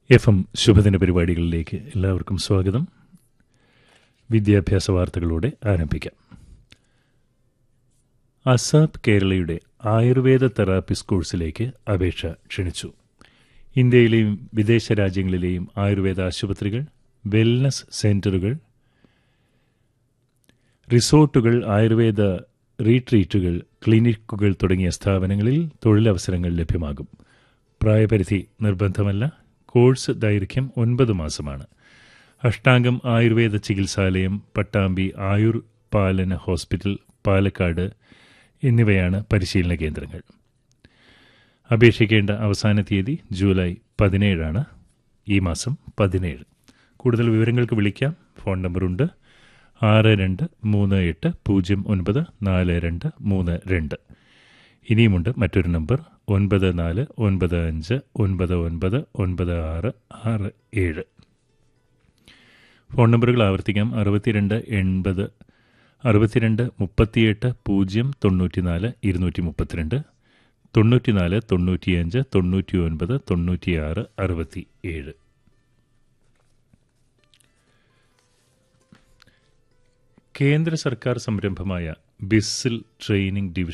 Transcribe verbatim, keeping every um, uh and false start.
F M ശുഭദിന പരിപാടികളിലേക്ക് എല്ലാവർക്കും സ്വാഗതം. വിദ്യാഭ്യാസ വാർത്തകളോടെ ആരംഭിക്കാം. അസാപ് കേരളയുടെ ആയുർവേദ തെറാപ്പിസ്റ്റ് കോഴ്സിലേക്ക് അപേക്ഷ ക്ഷണിച്ചു. ഇന്ത്യയിലെയും വിദേശ രാജ്യങ്ങളിലെയും ആയുർവേദ ആശുപത്രികൾ, വെൽനസ് സെന്ററുകൾ, റിസോർട്ടുകൾ, ആയുർവേദ റീട്രീറ്റുകൾ, ക്ലിനിക്കുകൾ തുടങ്ങിയ സ്ഥാപനങ്ങളിൽ തൊഴിലവസരങ്ങൾ ലഭ്യമാകും. പ്രായപരിധി നിർബന്ധമല്ല. കോഴ്സ് ദൈർഘ്യം ഒൻപത് മാസമാണ്. അഷ്ടാംഗം ആയുർവേദ ചികിത്സാലയം, പട്ടാമ്പി ആയുർ പാലന ഹോസ്പിറ്റൽ, പാലക്കാട് എന്നിവയാണ് പരിശീലന കേന്ദ്രങ്ങൾ. അപേക്ഷിക്കേണ്ട അവസാന തീയതി ജൂലൈ പതിനേഴാണ്, ഈ മാസം പതിനേഴ്. കൂടുതൽ വിവരങ്ങൾക്ക് വിളിക്കാം. ഫോൺ നമ്പറുണ്ട് ആറ് രണ്ട് മൂന്ന് എട്ട് പൂജ്യം ഒൻപത് നാല് രണ്ട് മൂന്ന് രണ്ട്. ഇനിയുമുണ്ട് മറ്റൊരു നമ്പർ ഒൻപത് നാല് ഒൻപത് അഞ്ച് ഒൻപത് ഒൻപത് ഒൻപത് ആറ് ആറ് ഏഴ്. ഫോൺ നമ്പറുകൾ ആവർത്തിക്കാം. അറുപത്തിരണ്ട് എൺപത് അറുപത്തിരണ്ട് മുപ്പത്തിയെട്ട് പൂജ്യം തൊണ്ണൂറ്റിനാല് ഇരുന്നൂറ്റി മുപ്പത്തിരണ്ട്, തൊണ്ണൂറ്റിനാല് തൊണ്ണൂറ്റിയഞ്ച് തൊണ്ണൂറ്റി ഒൻപത് തൊണ്ണൂറ്റിയാറ് അറുപത്തി ഏഴ്. കേന്ദ്ര സർക്കാർ സംരംഭമായ ബിസിൽ ട്രെയിനിംഗ് ഡിവിഷൻ